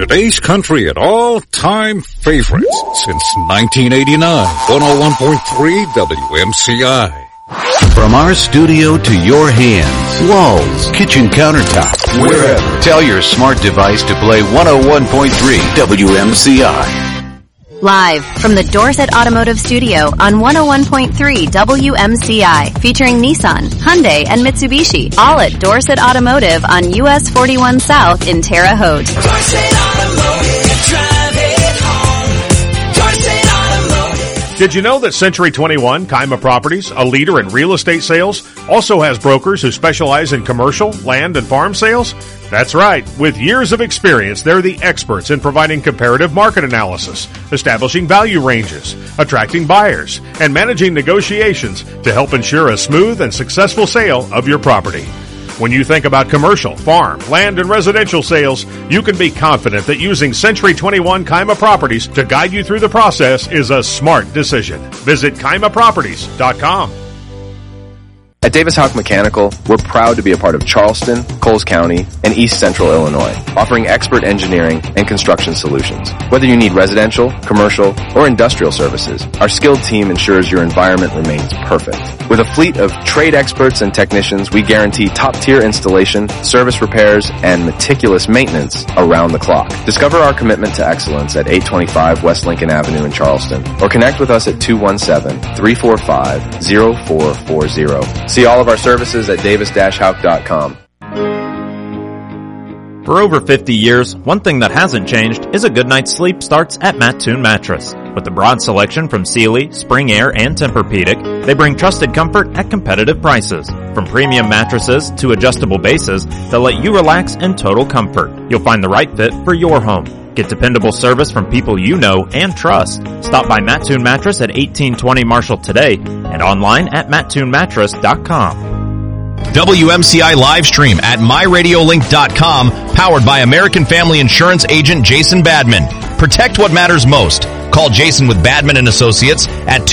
Today's country and all-time favorites since 1989. 101.3 WMCI. From our studio to your hands, walls, kitchen countertops, wherever. Tell your smart device to play 101.3 WMCI. Live from the Dorset Automotive Studio on 101.3 WMCI, featuring Nissan, Hyundai, and Mitsubishi, all at Dorset Automotive on US 41 South in Terre Haute. Dorset Automotive, drive it home. Dorset Automotive. Did you know that Century 21, Kaima Properties, a leader in real estate sales, also has brokers who specialize in commercial, land, and farm sales? That's right. With years of experience, they're the experts in providing comparative market analysis, establishing value ranges, attracting buyers, and managing negotiations to help ensure a smooth and successful sale of your property. When you think about commercial, farm, land, and residential sales, you can be confident that using Century 21 Kaima Properties to guide you through the process is a smart decision. Visit KaimaProperties.com. At Davis Houck Mechanical, we're proud to be a part of Charleston, Coles County, and East Central Illinois, offering expert engineering and construction solutions. Whether you need residential, commercial, or industrial services, our skilled team ensures your environment remains perfect. With a fleet of trade experts and technicians, we guarantee top-tier installation, service repairs, and meticulous maintenance around the clock. Discover our commitment to excellence at 825 West Lincoln Avenue in Charleston, or connect with us at 217-345-0440. See all of our services at davis-houck.com. For over 50 years, one thing that hasn't changed is a good night's sleep starts at Mattoon Mattress. With a broad selection from Sealy, Spring Air, and Tempur-Pedic, they bring trusted comfort at competitive prices. From premium mattresses to adjustable bases that let you relax in total comfort. You'll find the right fit for your home. Get dependable service from people you know and trust. Stop by Mattoon Mattress at 1820 Marshall today and online at mattoonmattress.com. WMCI live stream at myradiolink.com, powered by American Family Insurance agent Jason Badman. Protect what matters most. Call Jason with Badman & Associates at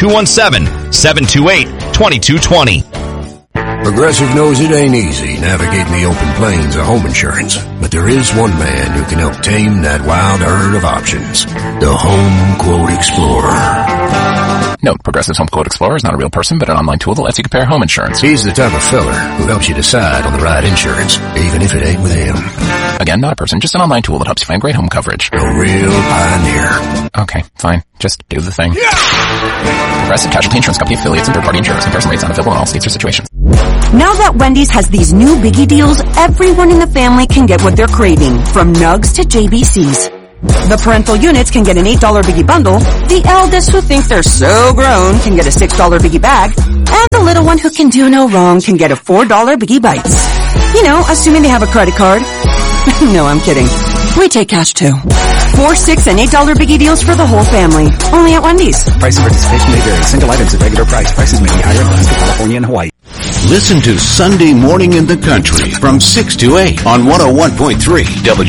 217-728-2220. Progressive knows it ain't easy navigating the open plains of home insurance, but there is one man who can help tame that wild herd of options. The Home Quote Explorer. Note, Progressive's Home Quote Explorer is not a real person, but an online tool that lets you compare home insurance. He's the type of feller who helps you decide on the right insurance, even if it ain't with him. Again, not a person, just an online tool that helps you find great home coverage. A real pioneer. Okay, fine. Just do the thing. Yeah! Progressive Casualty Insurance Company affiliates and third-party insurers. Comparison rates not available in all states or situations. Now that Wendy's has these new biggie deals, everyone in the family can get what they're craving, from nugs to JBCs. The parental units can get an $8 biggie bundle, the eldest who think they're so grown can get a $6 biggie bag, and the little one who can do no wrong can get a $4 biggie bites. You know, assuming they have a credit card. No, I'm kidding. We take cash too. 4, 6, and $8 biggie deals for the whole family. Only at Wendy's. Price and participation may vary. Single items at regular price. Prices may be higher in Alaska, California, and Hawaii. Listen to Sunday Morning in the Country from 6 to 8 on 101.3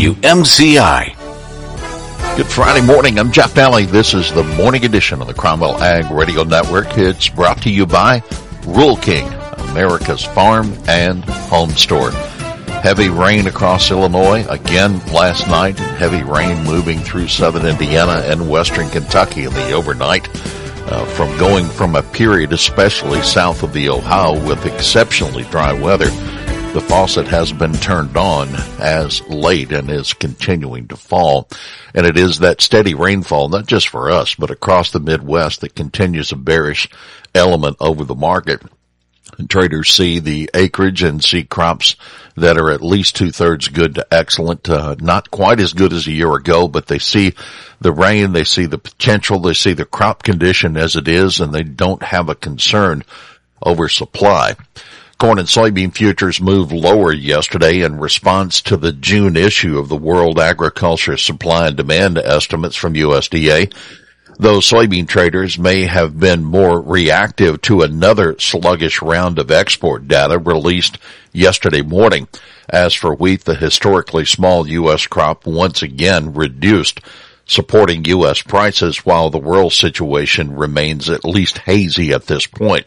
WMCI. Good Friday morning. I'm Jeff Daly. This is the morning edition of the Cromwell Ag Radio Network. It's brought to you by Rural King, America's farm and home store. Heavy rain across Illinois again last night. Heavy rain moving through southern Indiana and western Kentucky in the overnight. From going from a period, especially south of the Ohio, with exceptionally dry weather, the faucet has been turned on as late and is continuing to fall. And it is that steady rainfall, not just for us, but across the Midwest, that continues a bearish element over the market. And traders see the acreage and see crops that are at least 2/3 good to excellent, not quite as good as a year ago, but they see the rain, they see the potential, they see the crop condition as it is, and they don't have a concern over supply. Corn and soybean futures moved lower yesterday in response to the June issue of the World Agriculture Supply and Demand estimates from USDA. Those soybean traders may have been more reactive to another sluggish round of export data released yesterday morning. As for wheat, the historically small U.S. crop once again reduced, supporting U.S. prices while the world situation remains at least hazy at this point.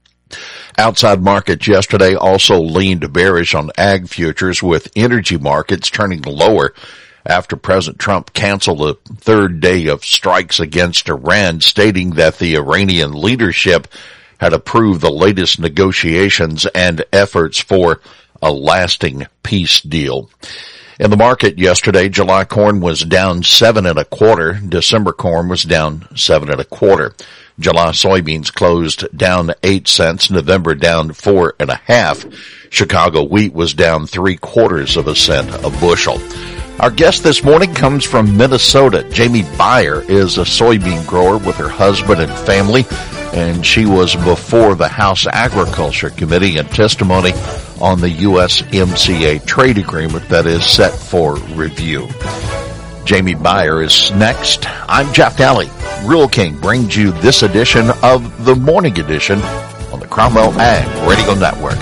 Outside markets yesterday also leaned bearish on ag futures, with energy markets turning lower after President Trump canceled a third day of strikes against Iran, stating that the Iranian leadership had approved the latest negotiations and efforts for a lasting peace deal. In the market yesterday, July corn was down 7 1/4. December corn was down 7 1/4. July soybeans closed down 8 cents. November down 4 1/2. Chicago wheat was down 3/4 cent a bushel. Our guest this morning comes from Minnesota. Jamie Beyer is a soybean grower with her husband and family, and she was before the House Agriculture Committee in testimony on the USMCA trade agreement that is set for review. Jamie Beyer is next. I'm Jeff Daly. Rural King brings you this edition of the Morning Edition on the Cromwell Ag Radio Network.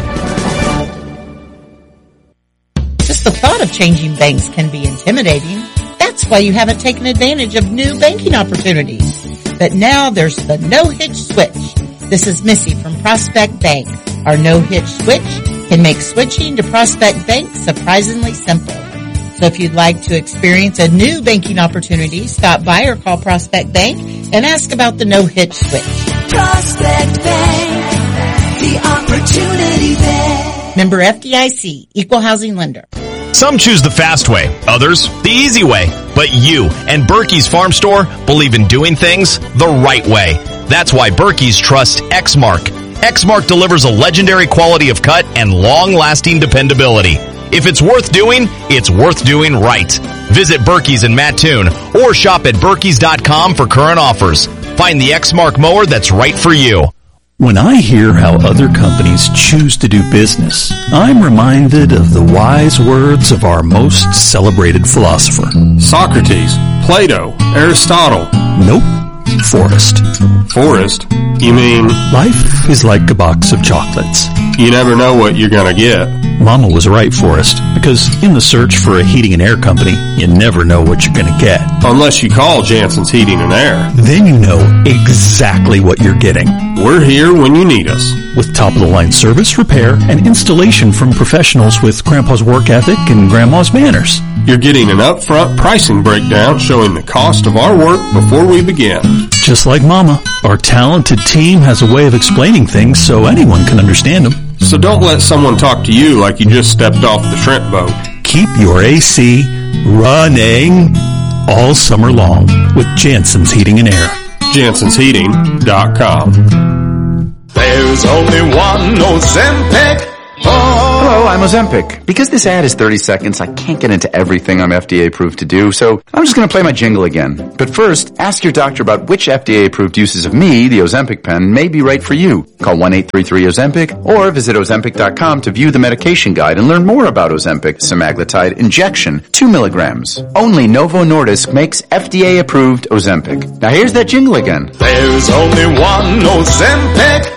Just the thought of changing banks can be intimidating. That's why you haven't taken advantage of new banking opportunities. But now there's the no-hitch switch. This is Missy from Prospect Bank. Our no-hitch switch can make switching to Prospect Bank surprisingly simple. So if you'd like to experience a new banking opportunity, stop by or call Prospect Bank and ask about the no-hitch switch. Prospect Bank, the opportunity bank. Member FDIC, Equal Housing Lender. Some choose the fast way, others the easy way. But you and Berkey's Farm Store believe in doing things the right way. That's why Berkey's trust Exmark. Exmark delivers a legendary quality of cut and long-lasting dependability. If it's worth doing, it's worth doing right. Visit Berkey's in Mattoon or shop at Berkeys.com for current offers. Find the Exmark mower that's right for you. When I hear how other companies choose to do business, I'm reminded of the wise words of our most celebrated philosopher. Socrates, Plato, Aristotle. Nope. Forrest. Forrest? You mean? Life is like a box of chocolates. You never know what you're gonna get. Mama was right, Forrest, because in the search for a heating and air company, you never know what you're gonna get. Unless you call Jansen's Heating and Air. Then you know exactly what you're getting. We're here when you need us. With top-of-the-line service, repair, and installation from professionals with Grandpa's work ethic and Grandma's manners. You're getting an upfront pricing breakdown showing the cost of our work before we begin. Just like Mama, our talented team has a way of explaining things so anyone can understand them. So don't let someone talk to you like you just stepped off the shrimp boat. Keep your AC running all summer long with Jansen's Heating and Air. JansensHeating.com. There's only one Ozempic. Hello, I'm Ozempic. Because this ad is 30 seconds, I can't get into everything I'm FDA approved to do, so I'm just going to play my jingle again. But first, ask your doctor about which FDA approved uses of me, the Ozempic pen, may be right for you. Call 1-833-OZEMPIC or visit Ozempic.com to view the medication guide and learn more about Ozempic semaglutide injection, 2 milligrams. Only Novo Nordisk makes FDA approved Ozempic. Now here's that jingle again. There's only one Ozempic.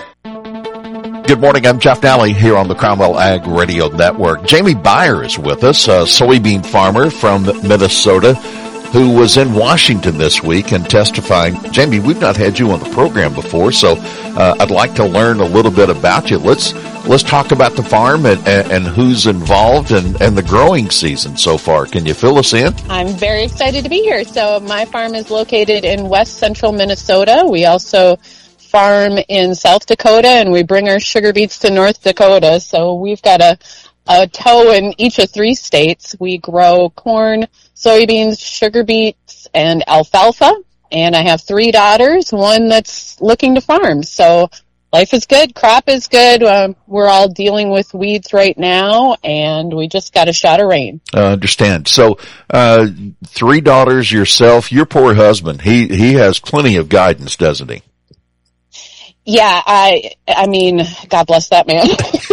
Good morning, I'm Jeff Daly here on the Cromwell Ag Radio Network. Jamie Beyer is with us, a soybean farmer from Minnesota who was in Washington this week and testifying. Jamie, we've not had you on the program before, so I'd like to learn a little bit about you. Let's talk about the farm and who's involved and the growing season so far. Can you fill us in? I'm very excited to be here. So my farm is located in west central Minnesota. We also farm in South Dakota, and we bring our sugar beets to North Dakota. So we've got a toe in each of 3 states. We grow corn, soybeans, sugar beets, and alfalfa. And I have 3 daughters, one that's looking to farm. So life is good. Crop is good. We're all dealing with weeds right now, and we just got a shot of rain. I understand. So 3 daughters, yourself, your poor husband, he has plenty of guidance, doesn't he? Yeah, I mean, God bless that man.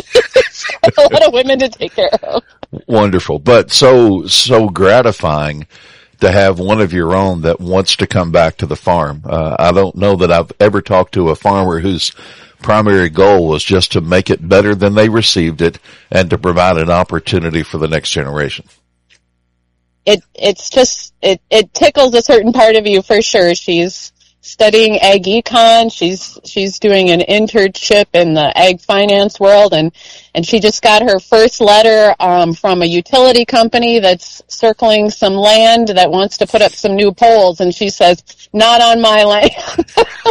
A lot of women to take care of. Wonderful, but so gratifying to have one of your own that wants to come back to the farm. I don't know that I've ever talked to a farmer whose primary goal was just to make it better than they received it and to provide an opportunity for the next generation. It's just, it tickles a certain part of you for sure. She's studying ag econ. She's doing an internship in the ag finance world, and she just got her first letter from a utility company that's circling some land that wants to put up some new poles, and she says, "Not on my land."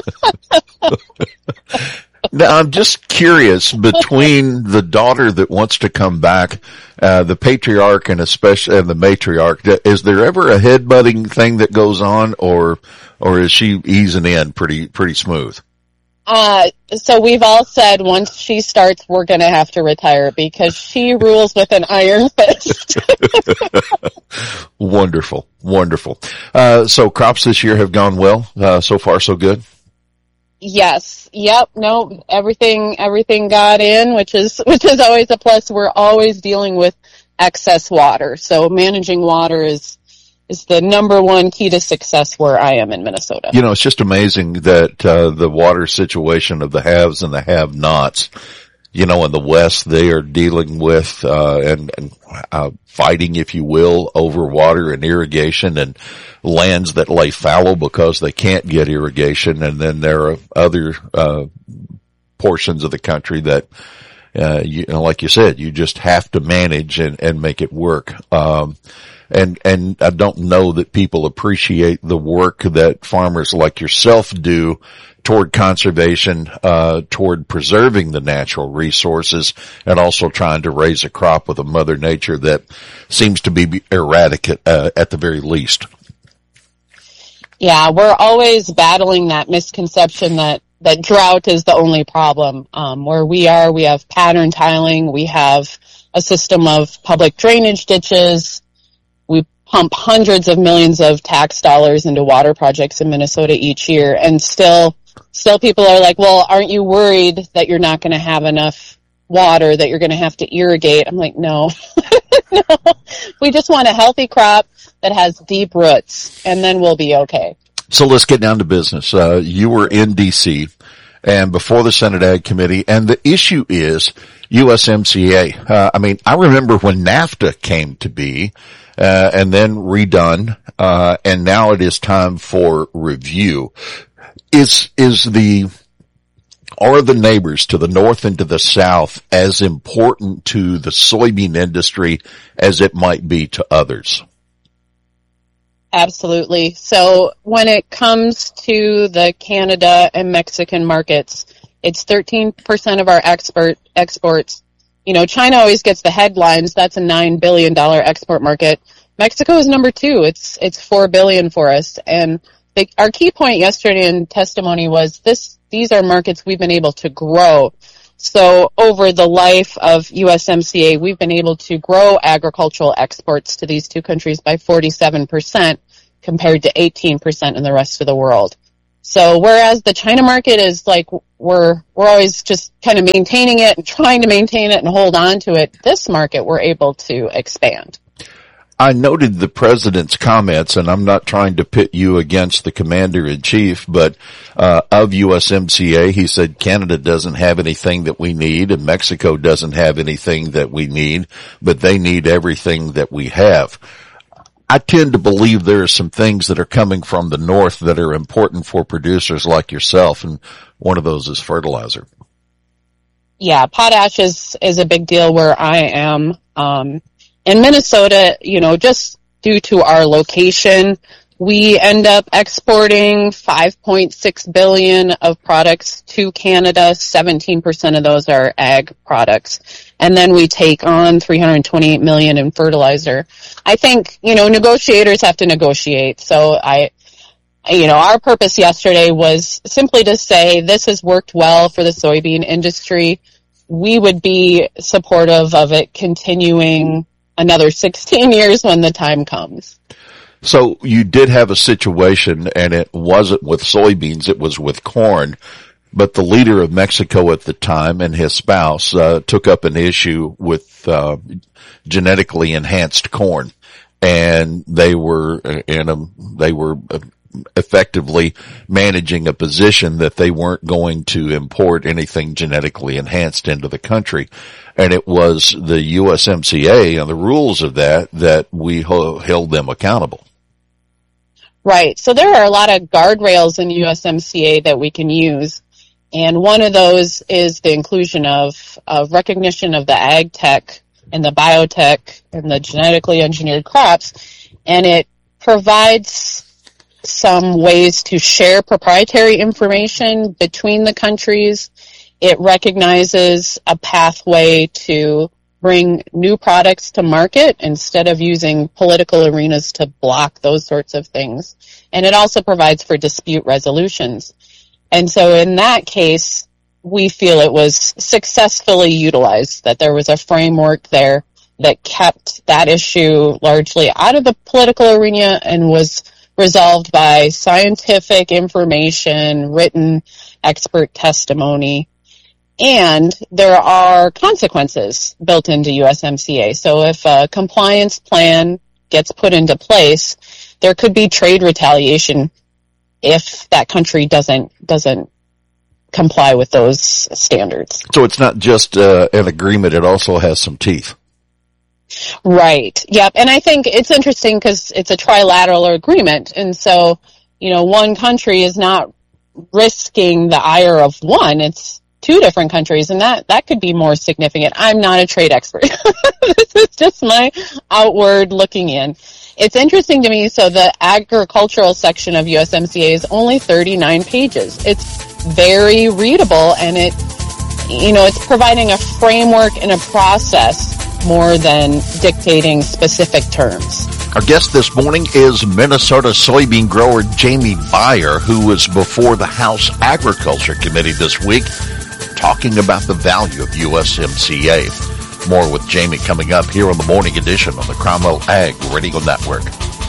Now, I'm just curious, between the daughter that wants to come back, the patriarch and the matriarch, is there ever a headbutting thing that goes on, or is she easing in pretty smooth? So we've all said once she starts, we're going to have to retire because she rules with an iron fist. Wonderful. So crops this year have gone well, so far so good? Yes. Yep. No, everything got in, which is always a plus. We're always dealing with excess water. So managing water is the number one key to success where I am in Minnesota. You know, it's just amazing that, the water situation of the haves and the have-nots, you know, in the West, they are dealing with, and fighting, if you will, over water and irrigation and lands that lay fallow because they can't get irrigation. And then there are other, portions of the country that, you know, like you said, you just have to manage and make it work. And I don't know that people appreciate the work that farmers like yourself do toward conservation, toward preserving the natural resources, and also trying to raise a crop with a mother nature that seems to be erratic at the very least. Yeah, we're always battling that misconception that drought is the only problem. Where we are, we have pattern tiling, we have a system of public drainage ditches, we pump hundreds of millions of tax dollars into water projects in Minnesota each year, and still people are like, well, aren't you worried that you're not going to have enough water, that you're going to have to irrigate? I'm like, no. No. We just want a healthy crop that has deep roots, and then we'll be okay. So let's get down to business. You were in D.C. and before the Senate Ag Committee, and the issue is USMCA. I remember when NAFTA came to be, and then redone, and now it is time for review. Are the neighbors to the north and to the south as important to the soybean industry as it might be to others? Absolutely. So when it comes to the Canada and Mexican markets, it's 13% of our exports. You know, China always gets the headlines. That's a $9 billion export market. Mexico is number 2. It's $4 billion for us. And our key point yesterday in testimony was these are markets we've been able to grow. So over the life of USMCA, we've been able to grow agricultural exports to these two countries by 47% compared to 18% in the rest of the world. So whereas the China market is like, we're always just kind of maintaining it and trying to maintain it and hold on to it, this market we're able to expand. I noted the president's comments, and I'm not trying to pit you against the commander-in-chief, but of USMCA, he said Canada doesn't have anything that we need, and Mexico doesn't have anything that we need, but they need everything that we have. I tend to believe there are some things that are coming from the north that are important for producers like yourself, and one of those is fertilizer. Yeah, potash is a big deal where I am. In Minnesota, you know, just due to our location, we end up exporting 5.6 billion of products to Canada. 17% of those are ag products. And then we take on 328 million in fertilizer. I think, you know, negotiators have to negotiate. So our purpose yesterday was simply to say this has worked well for the soybean industry. We would be supportive of it continuing another 16 years when the time comes. So you did have a situation, and it wasn't with soybeans, it was with corn, but the leader of Mexico at the time and his spouse took up an issue with genetically enhanced corn, and they were effectively managing a position that they weren't going to import anything genetically enhanced into the country. And it was the USMCA and the rules of that we held them accountable. Right. So there are a lot of guardrails in USMCA that we can use. And one of those is the inclusion of recognition of the ag tech and the biotech and the genetically engineered crops. And it provides some ways to share proprietary information between the countries. It recognizes a pathway to bring new products to market instead of using political arenas to block those sorts of things. And it also provides for dispute resolutions. And so in that case, we feel it was successfully utilized, that there was a framework there that kept that issue largely out of the political arena and was resolved by scientific information, written expert testimony. And there are consequences built into USMCA. So if a compliance plan gets put into place, there could be trade retaliation if that country doesn't comply with those standards. So it's not just an agreement, it also has some teeth. Right. Yep. And I think it's interesting because it's a trilateral agreement. And so, one country is not risking the ire of one. It's two different countries, and that could be more significant. I'm not a trade expert. This is just my outward looking in. It's interesting to me, so the agricultural section of USMCA is only 39 pages. It's very readable, and it's providing a framework and a process more than dictating specific terms. Our guest this morning is Minnesota soybean grower Jamie Beyer, who was before the House Agriculture Committee this week talking about the value of USMCA. More with Jamie coming up here on the Morning Edition on the Cromwell Ag Radio Network.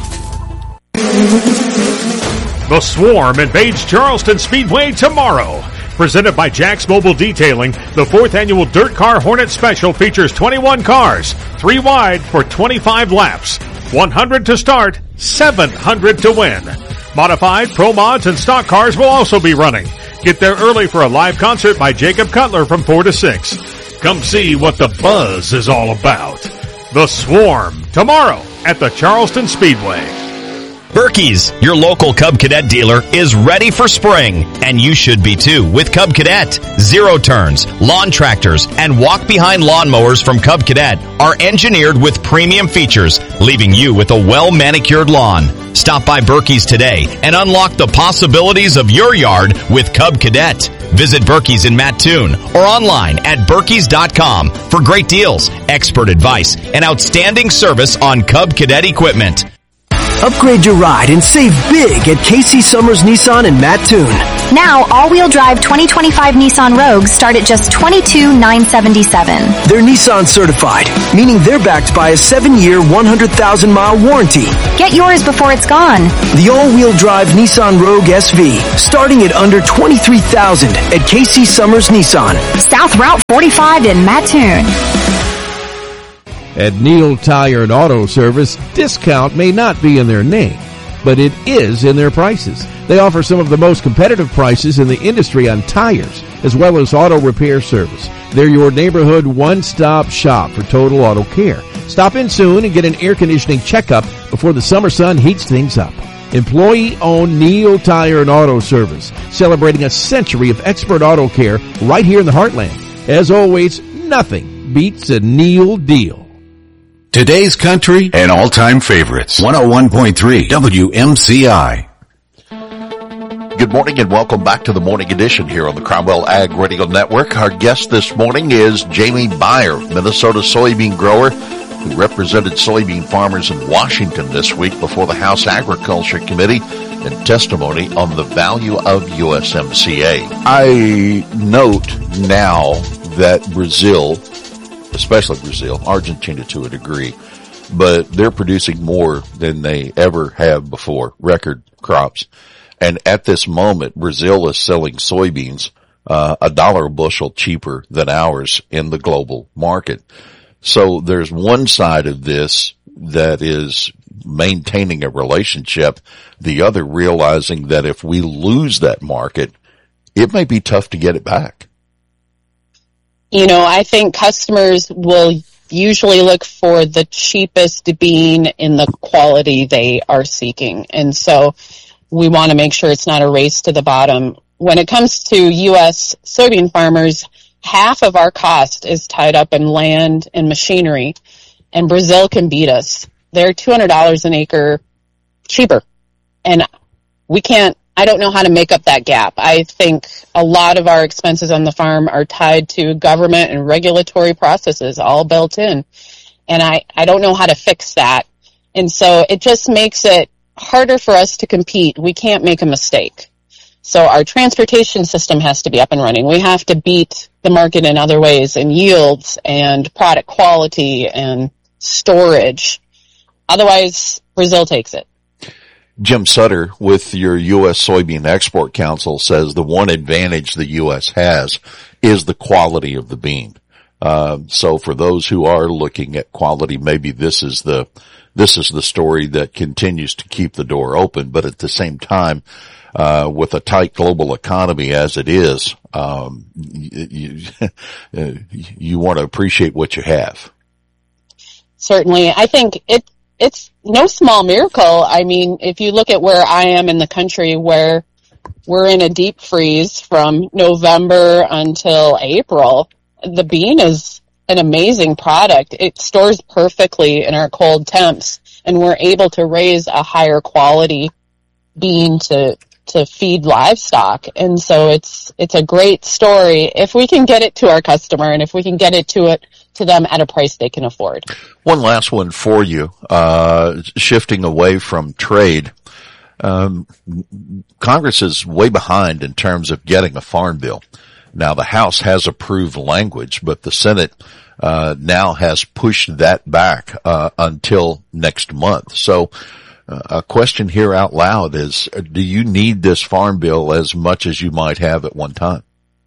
The Swarm invades Charleston Speedway tomorrow. Presented by Jack's Mobile Detailing, the 4th annual Dirt Car Hornet Special features 21 cars, 3 wide for 25 laps. 100 to start, 700 to win. Modified, Pro Mods, and stock cars will also be running. Get there early for a live concert by Jacob Cutler from 4 to 6. Come see what the buzz is all about. The Swarm, tomorrow at the Charleston Speedway. Berkey's, your local Cub Cadet dealer, is ready for spring, and you should be too with Cub Cadet. Zero turns, lawn tractors, and walk-behind lawnmowers from Cub Cadet are engineered with premium features, leaving you with a well-manicured lawn. Stop by Berkey's today and unlock the possibilities of your yard with Cub Cadet. Visit Berkey's in Mattoon or online at Berkeys.com for great deals, expert advice, and outstanding service on Cub Cadet equipment. Upgrade your ride and save big at KC Summers Nissan in Mattoon. Now, all-wheel drive 2025 Nissan Rogues start at just $22,977. They're Nissan certified, meaning they're backed by a 7-year, 100,000-mile warranty. Get yours before it's gone. The all-wheel drive Nissan Rogue SV, starting at under $23,000 at KC Summers Nissan. South Route 45 in Mattoon. At Neil Tire and Auto Service, discount may not be in their name, but it is in their prices. They offer some of the most competitive prices in the industry on tires, as well as auto repair service. They're your neighborhood one-stop shop for total auto care. Stop in soon and get an air conditioning checkup before the summer sun heats things up. Employee-owned Neil Tire and Auto Service, celebrating a century of expert auto care right here in the heartland. As always, nothing beats a Neil deal. Today's country and all-time favorites. 101.3 WMCI. Good morning and welcome back to the Morning Edition here on the Cromwell Ag Radio Network. Our guest this morning is Jamie Beyer, Minnesota soybean grower who represented soybean farmers in Washington this week before the House Agriculture Committee in testimony on the value of USMCA. I note now that Brazil, especially Brazil, Argentina to a degree, but they're producing more than they ever have before, record crops. And at this moment, Brazil is selling soybeans $1 a bushel cheaper than ours in the global market. So there's one side of this that is maintaining a relationship, the other realizing that if we lose that market, it may be tough to get it back. I think customers will usually look for the cheapest bean in the quality they are seeking. And so we want to make sure it's not a race to the bottom. When it comes to U.S. soybean farmers, half of our cost is tied up in land and machinery, and Brazil can beat us. They're $200 an acre cheaper. And I don't know how to make up that gap. I think a lot of our expenses on the farm are tied to government and regulatory processes all built in. And I don't know how to fix that. And so it just makes it harder for us to compete. We can't make a mistake. So our transportation system has to be up and running. We have to beat the market in other ways, in yields and product quality and storage. Otherwise, Brazil takes it. Jim Sutter with your U.S. Soybean Export Council says the one advantage the U.S. has is the quality of the bean. So for those who are looking at quality, maybe this is the story that continues to keep the door open. But at the same time, with a tight global economy as it is, you want to appreciate what you have. Certainly. I think it's no small miracle. I mean, if you look at where I am in the country, where we're in a deep freeze from November until April, the bean is an amazing product. It stores perfectly in our cold temps, and we're able to raise a higher quality bean to feed livestock. And so it's a great story if we can get it to our customer and if we can get it to them at a price they can afford. One last one for you, shifting away from trade. Congress is way behind in terms of getting a farm bill. Now the House has approved language, but the Senate now has pushed that back until next month. So a question here out loud is, do you need this farm bill as much as you might have at one time?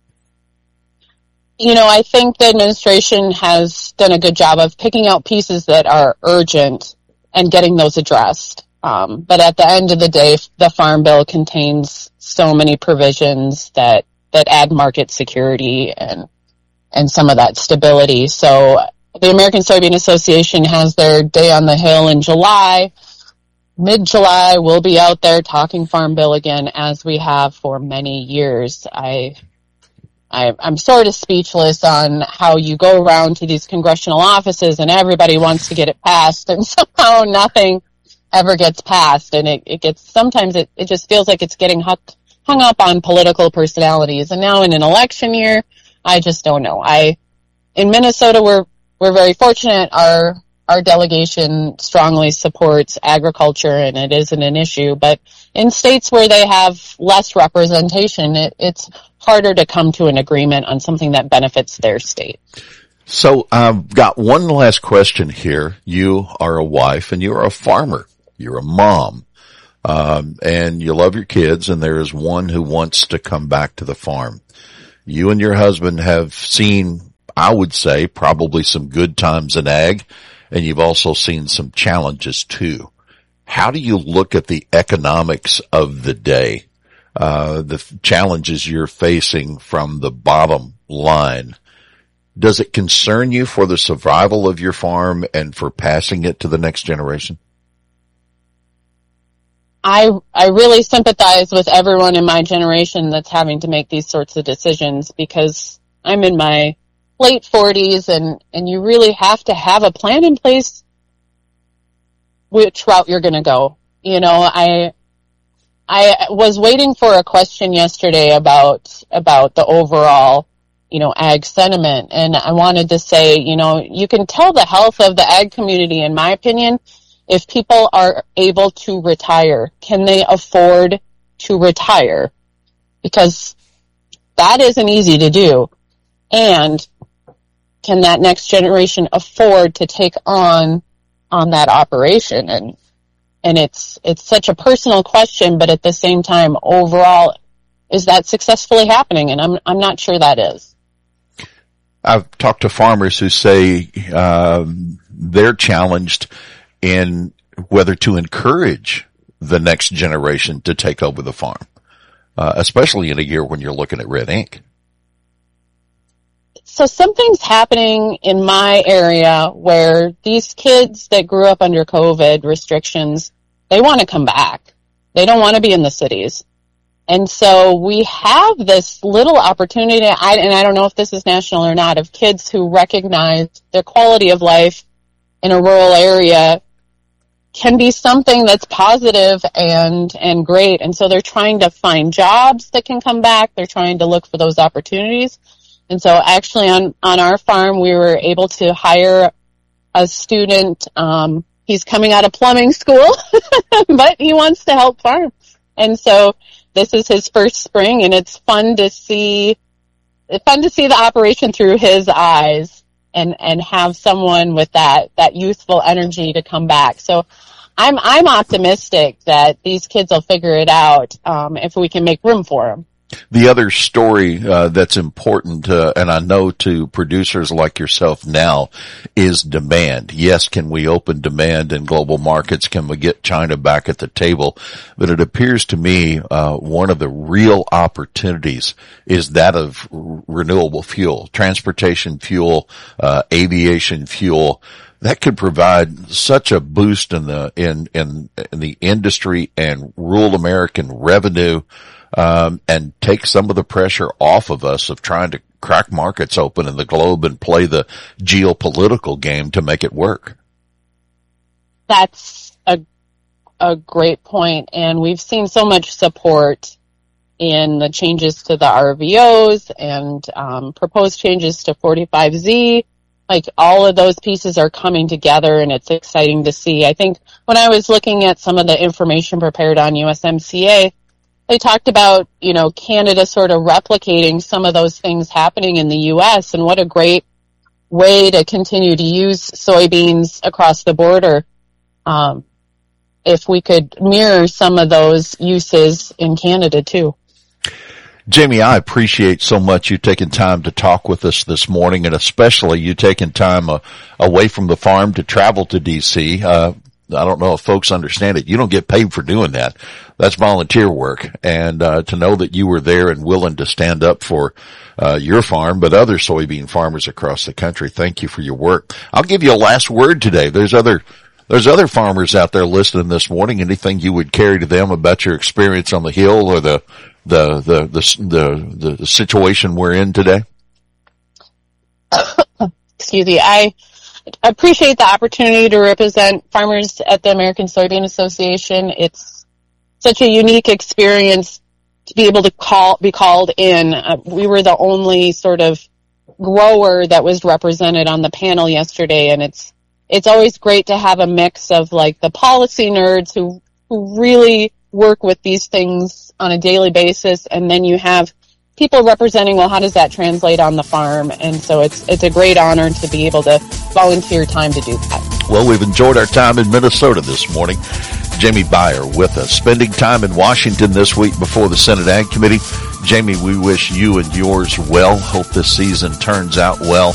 You know, I think the administration has done a good job of picking out pieces that are urgent and getting those addressed. But at the end of the day, the farm bill contains so many provisions that add market security and some of that stability. So the American Soybean Association has their day on the Hill in July. Mid-July, we'll be out there talking farm bill again, as we have for many years. I'm sort of speechless on how you go around to these congressional offices and everybody wants to get it passed, and somehow nothing ever gets passed. And it gets, sometimes it just feels like it's getting hung up on political personalities. And now in an election year, I just don't know. In Minnesota, we're very fortunate. Our delegation strongly supports agriculture, and it isn't an issue. But in states where they have less representation, it's harder to come to an agreement on something that benefits their state. So I've got one last question here. You are a wife and you're a farmer. You're a mom. And you love your kids, and there is one who wants to come back to the farm. You and your husband have seen, I would say, probably some good times in ag, and you've also seen some challenges too. How do you look at the economics of the day, the challenges you're facing from the bottom line? Does it concern you for the survival of your farm and for passing it to the next generation? I really sympathize with everyone in my generation that's having to make these sorts of decisions, because I'm in my late 40s and you really have to have a plan in place which route you're going to go. You know, I was waiting for a question yesterday about the overall, ag sentiment. And I wanted to say, you can tell the health of the ag community, in my opinion, if people are able to retire. Can they afford to retire? Because that isn't easy to do. And can that next generation afford to take on that operation? And it's such a personal question, but at the same time, overall, is that successfully happening? And I'm not sure that is. I've talked to farmers who say they're challenged in whether to encourage the next generation to take over the farm, especially in a year when you're looking at red ink. So something's happening in my area where these kids that grew up under COVID restrictions, they want to come back. They don't want to be in the cities. And so we have this little opportunity, and I don't know if this is national or not, of kids who recognize their quality of life in a rural area can be something that's positive and great. And so they're trying to find jobs that can come back. They're trying to look for those opportunities. And so actually on our farm, we were able to hire a student. He's coming out of plumbing school, but he wants to help farm. And so this is his first spring, and it's fun to see the operation through his eyes and have someone with that youthful energy to come back. So I'm optimistic that these kids will figure it out, if we can make room for them. The other story that's important, and I know to producers like yourself now, is demand. Yes, can we open demand in global markets? Can we get China back at the table? But it appears to me one of the real opportunities is that of renewable fuel, transportation fuel, aviation fuel. That could provide such a boost in the industry and rural American revenue. And take some of the pressure off of us of trying to crack markets open in the globe and play the geopolitical game to make it work. That's a great point. And we've seen so much support in the changes to the RVOs and proposed changes to 45Z. Like, all of those pieces are coming together, and it's exciting to see. I think when I was looking at some of the information prepared on USMCA, they talked about, Canada sort of replicating some of those things happening in the U.S., and what a great way to continue to use soybeans across the border. If we could mirror some of those uses in Canada too. Jamie, I appreciate so much you taking time to talk with us this morning, and especially you taking time away from the farm to travel to D.C. I don't know if folks understand it. You don't get paid for doing that. That's volunteer work. And to know that you were there and willing to stand up for your farm, but other soybean farmers across the country, thank you for your work. I'll give you a last word today. There's other farmers out there listening this morning. Anything you would carry to them about your experience on the Hill or the situation we're in today? Excuse me. I appreciate the opportunity to represent farmers at the American Soybean Association. It's such a unique experience to be able to be called in. We were the only sort of grower that was represented on the panel yesterday, and it's always great to have a mix of like the policy nerds who really work with these things on a daily basis, and then you have people representing, well, how does that translate on the farm? And so it's a great honor to be able to volunteer time to do that. Well, we've enjoyed our time in Minnesota this morning. Jamie Beyer with us, spending time in Washington this week before the Senate Ag Committee. Jamie, we wish you and yours well. Hope this season turns out well.